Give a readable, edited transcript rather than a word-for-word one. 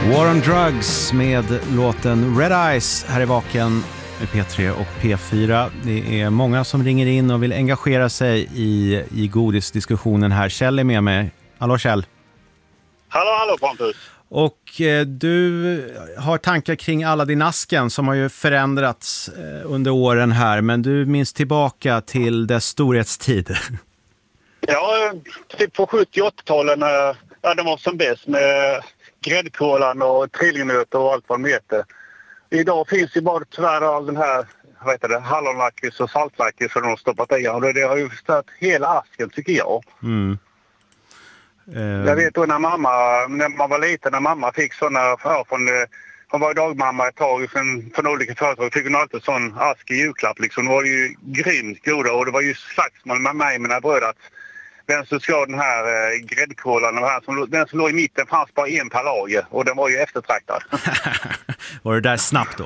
War on Drugs med låten Red Eyes här i Vaken med P3 och P4. Det är många som ringer in och vill engagera sig i godisdiskussionen här. Kjell är med mig. Hallå Kjell. Hallå Pontus. Och du har tankar kring Aladdin-asken som har ju förändrats under åren här. Men du minns tillbaka till dess storhetstid. Ja, typ på 70-80-talen när det var som bäst med gräddkolan och trillingnöt och allt vad de heter. Idag finns ju bara tyvärr all den här hallonlakrits och saltlakrits som de har stoppat i. Och det har ju förstört hela asken tycker jag. Mm. Jag vet då när man var liten, när mamma fick sådana hon var dagmamma ett tag från olika företag. Fick hon alltid sån ask i julklapp liksom. Det var ju grymt goda och det var ju slagsmål med mig och mina bröder. Den som ska den här gräddkolan och den som låg i mitten fanns bara en per lager och den var ju eftertraktad. Var det där snabbt då?